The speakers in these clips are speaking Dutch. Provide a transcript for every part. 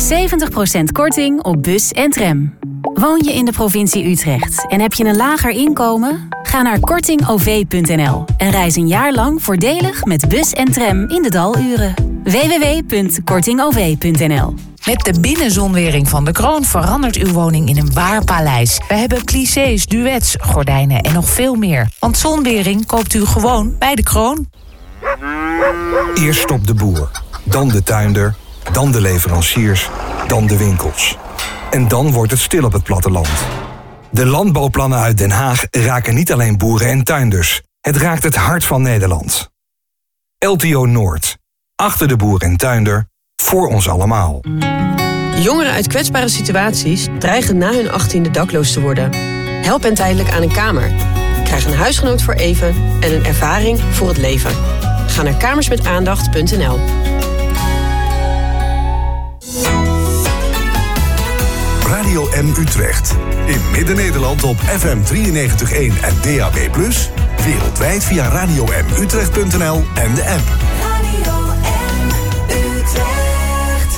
70% korting op bus en tram. Woon je in de provincie Utrecht en heb je een lager inkomen? Ga naar kortingov.nl en reis een jaar lang voordelig met bus en tram in de daluren. www.kortingov.nl. Met de binnenzonwering van de Kroon verandert uw woning in een waar paleis. We hebben clichés, duets, gordijnen en nog veel meer. Want zonwering koopt u gewoon bij de Kroon. Eerst stopt de boer, dan de tuinder, dan de leveranciers, dan de winkels. En dan wordt het stil op het platteland. De landbouwplannen uit Den Haag raken niet alleen boeren en tuinders. Het raakt het hart van Nederland. LTO Noord. Achter de boer en tuinder. Voor ons allemaal. Jongeren uit kwetsbare situaties dreigen na hun 18e dakloos te worden. Help hen tijdelijk aan een kamer. Krijg een huisgenoot voor even en een ervaring voor het leven. Ga naar kamersmetaandacht.nl. Radio M Utrecht. In Midden-Nederland op FM 93.1 en DAB+. Wereldwijd via radiomutrecht.nl en de app. Radio M Utrecht.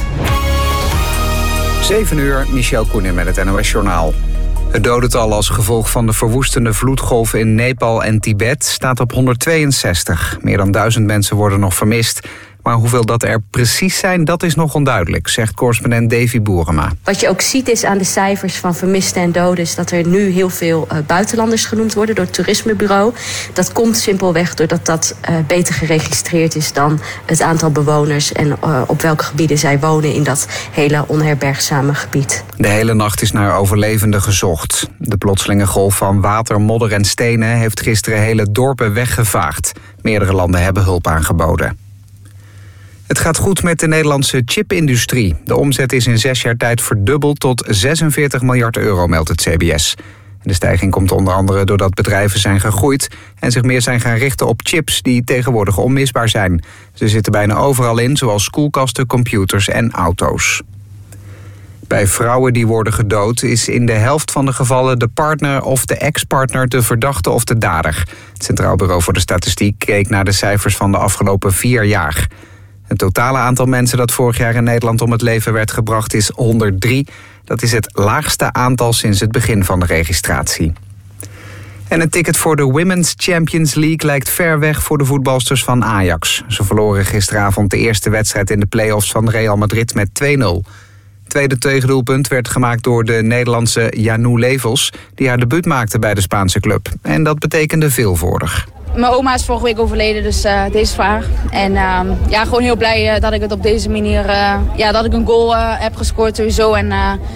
7 uur, Michel Koenen met het NOS-journaal. Het dodental als gevolg van de verwoestende vloedgolven in Nepal en Tibet staat op 162. Meer dan 1000 mensen worden nog vermist. Maar hoeveel dat er precies zijn, dat is nog onduidelijk, zegt correspondent Davy Boerema. Wat je ook ziet is aan de cijfers van vermisten en doden is dat er nu heel veel buitenlanders genoemd worden door het toerismebureau. Dat komt simpelweg doordat dat beter geregistreerd is dan het aantal bewoners en op welke gebieden zij wonen in dat hele onherbergzame gebied. De hele nacht is naar overlevenden gezocht. De plotselinge golf van water, modder en stenen heeft gisteren hele dorpen weggevaagd. Meerdere landen hebben hulp aangeboden. Het gaat goed met de Nederlandse chipindustrie. De omzet is in 6 jaar tijd verdubbeld tot 46 miljard euro, meldt het CBS. De stijging komt onder andere doordat bedrijven zijn gegroeid en zich meer zijn gaan richten op chips die tegenwoordig onmisbaar zijn. Ze zitten bijna overal in, zoals koelkasten, computers en auto's. Bij vrouwen die worden gedood is in de helft van de gevallen de partner of de ex-partner de verdachte of de dader. Het Centraal Bureau voor de Statistiek keek naar de cijfers van de afgelopen 4 jaar. Het totale aantal mensen dat vorig jaar in Nederland om het leven werd gebracht is 103. Dat is het laagste aantal sinds het begin van de registratie. En een ticket voor de Women's Champions League lijkt ver weg voor de voetbalsters van Ajax. Ze verloren gisteravond de eerste wedstrijd in de play-offs van Real Madrid met 2-0. Het tweede tegendoelpunt werd gemaakt door de Nederlandse Janou Levels, die haar debuut maakte bij de Spaanse club. En dat betekende veel voor haar. Mijn oma is vorige week overleden, dus deze vraag. En gewoon heel blij dat ik het op deze manier, dat ik een goal heb gescoord sowieso. En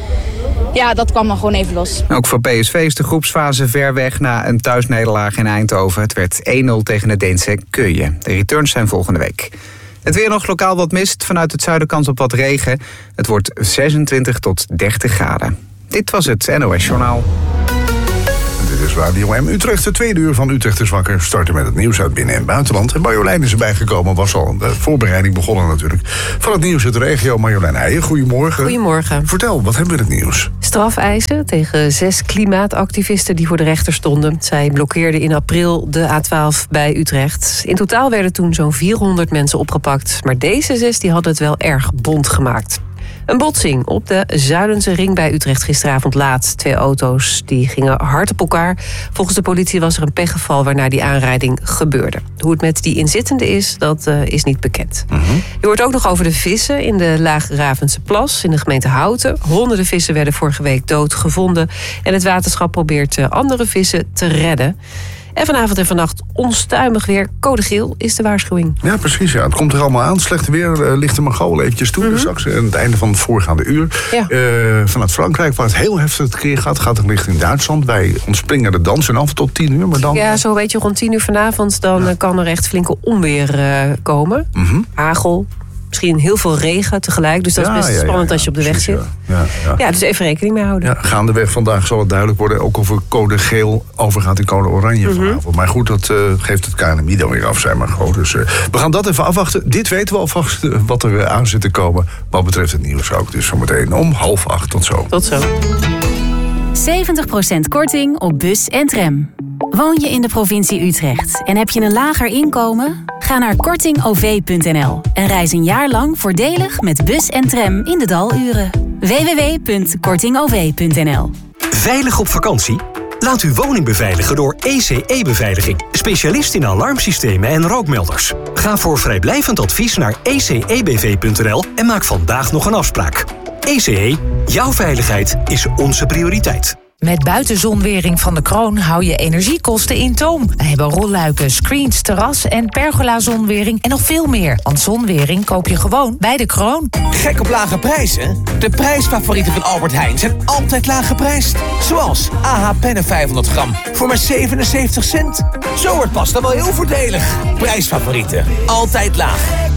dat kwam dan gewoon even los. Ook voor PSV is de groepsfase ver weg na een thuisnederlaag in Eindhoven. Het werd 1-0 tegen de Deense Køje. De returns zijn volgende week. Het weer nog lokaal wat mist, vanuit het zuiden kans op wat regen. Het wordt 26 tot 30 graden. Dit was het NOS Journaal. Dit is Radio M Utrecht, de tweede uur van Utrecht is wakker. Starten met het nieuws uit binnen- en buitenland. En Marjolein is erbij gekomen, was al de voorbereiding begonnen natuurlijk. Van het nieuws uit de regio, Marjolein Heijen, goedemorgen. Goedemorgen. Vertel, wat hebben we in het nieuws? Strafeisen tegen 6 klimaatactivisten die voor de rechter stonden. Zij blokkeerden in april de A12 bij Utrecht. In totaal werden toen zo'n 400 mensen opgepakt. Maar deze 6 die hadden het wel erg bont gemaakt. Een botsing op de Zuilense ring bij Utrecht gisteravond laat. 2 auto's die gingen hard op elkaar. Volgens de politie was er een pechgeval waarna die aanrijding gebeurde. Hoe het met die inzittenden is, dat is niet bekend. Je hoort ook nog over de vissen in de Laag-Ravense Plas in de gemeente Houten. Honderden vissen werden vorige week dood gevonden. En het waterschap probeert andere vissen te redden. En vanavond en vannacht onstuimig weer. Code geel is de waarschuwing. Ja, precies. Ja. Het komt er allemaal aan. Slechte weer ligt er maar gauw wel eventjes toe. Dus straks aan het einde van het voorgaande uur. Ja. Vanuit Frankrijk, waar het heel heftig het keer gaat het richting Duitsland. Wij ontspringen de dans en af tot 10 uur. Maar dan... Ja, zo weet je rond 10 uur vanavond. Dan kan er echt flinke onweer komen. Hagel. Misschien heel veel regen tegelijk. Dus dat is best spannend als je op de weg zit. Ja, dus even rekening mee houden. Ja, gaandeweg vandaag zal het duidelijk worden. Ook of er code geel overgaat in code oranje vanavond. Maar goed, dat geeft het KNMI dan weer af, zijn maar gewoon. Dus we gaan dat even afwachten. Dit weten we alvast wat er aan zit te komen. Wat betreft het nieuws ook. Dus zometeen om 7:30 tot zo. Tot zo. 70% korting op bus en tram. Woon je in de provincie Utrecht en heb je een lager inkomen? Ga naar kortingov.nl en reis een jaar lang voordelig met bus en tram in de daluren. www.kortingov.nl. Veilig op vakantie? Laat uw woning beveiligen door ECE-beveiliging. Specialist in alarmsystemen en rookmelders. Ga voor vrijblijvend advies naar ecebv.nl en maak vandaag nog een afspraak. ECE, jouw veiligheid is onze prioriteit. Met buitenzonwering van de Kroon hou je energiekosten in toom. We hebben rolluiken, screens, terras en pergola-zonwering en nog veel meer. Want zonwering koop je gewoon bij de Kroon. Gek op lage prijzen? De prijsfavorieten van Albert Heijn zijn altijd laag geprijsd. Zoals AH pennen 500 gram voor maar 77 cent. Zo wordt pasta wel heel voordelig. Prijsfavorieten, altijd laag.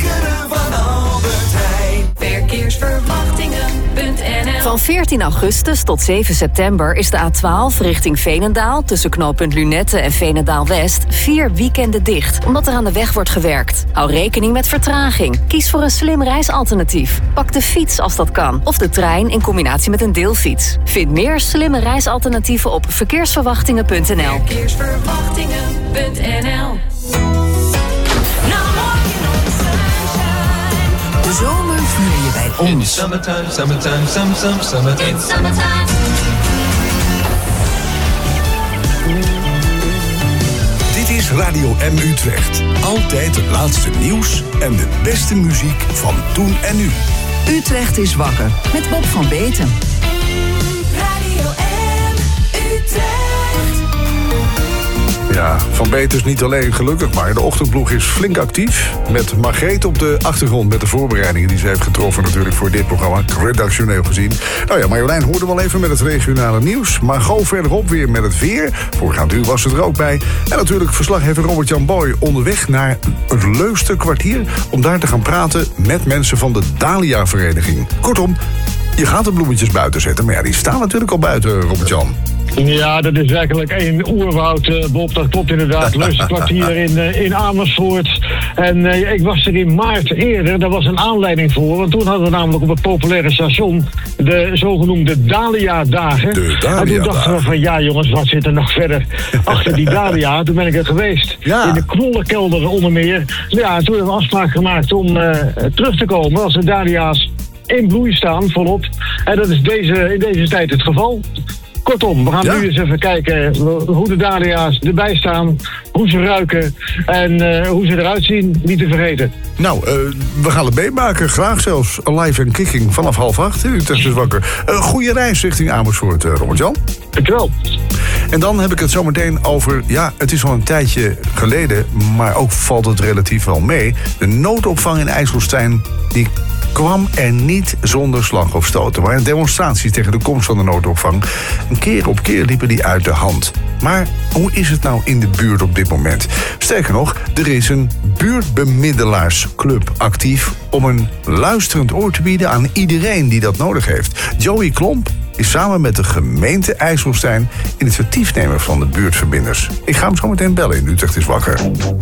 Verkeersverwachtingen.nl. Van 14 augustus tot 7 september is de A12 richting Veenendaal tussen knooppunt Lunette en Veenendaal-West 4 weekenden dicht, omdat er aan de weg wordt gewerkt. Hou rekening met vertraging. Kies voor een slim reisalternatief. Pak de fiets als dat kan, of de trein in combinatie met een deelfiets. Vind meer slimme reisalternatieven op verkeersverwachtingen.nl. Verkeersverwachtingen.nl. De zomer vier je bij ons. Dit is Radio M Utrecht. Altijd het laatste nieuws en de beste muziek van toen en nu. Utrecht is wakker met Bob van Beeten. Radio M Utrecht. Ja, Van Beeten is niet alleen gelukkig, maar de ochtendploeg is flink actief. Met Margreet op de achtergrond met de voorbereidingen die ze heeft getroffen natuurlijk voor dit programma, redactioneel gezien. Nou ja, Marjolein hoorde wel even met het regionale nieuws. Margot verderop weer met het weer. Voorgaand uur was het er ook bij. En natuurlijk verslaggever Robert-Jan Boy onderweg naar het Leusden kwartier om daar te gaan praten met mensen van de Dahlia-vereniging. Kortom, je gaat de bloemetjes buiten zetten, maar ja, die staan natuurlijk al buiten, Robert-Jan. Ja, dat is werkelijk een oerwoud, Bob. Dat klopt inderdaad. Leusdenkwartier in Amersfoort. En ik was er in maart eerder. Daar was een aanleiding voor. Want toen hadden we namelijk op het populaire station de zogenoemde Dahlia-dagen. En toen dachten we van, ja jongens, wat zit er nog verder achter die Dahlia? Toen ben ik er geweest. Ja. In de Knollenkelder onder meer. Ja, toen hebben we afspraak gemaakt om terug te komen als de Dahlia's in bloei staan, volop. En dat is in deze tijd het geval. Kortom, we gaan nu eens even kijken hoe de Dahlia's erbij staan, hoe ze ruiken en hoe ze eruit zien, niet te vergeten. Nou, we gaan het meemaken, graag zelfs live en kicking vanaf 7:30 in Utrecht is wakker. Goede reis richting Amersfoort, Robert-Jan. Dankjewel. En dan heb ik het zometeen over, ja, het is al een tijdje geleden, maar ook valt het relatief wel mee. De noodopvang in IJsselstein, die kwam er niet zonder slag of stoot. Er waren demonstraties tegen de komst van de noodopvang. En keer op keer liepen die uit de hand. Maar hoe is het nou in de buurt op dit moment? Sterker nog, er is een buurtbemiddelaarsclub actief om een luisterend oor te bieden aan iedereen die dat nodig heeft. Joey Klomp is samen met de gemeente IJsselstein initiatiefnemer van de buurtverbinders. Ik ga hem zo meteen bellen in Utrecht is wakker.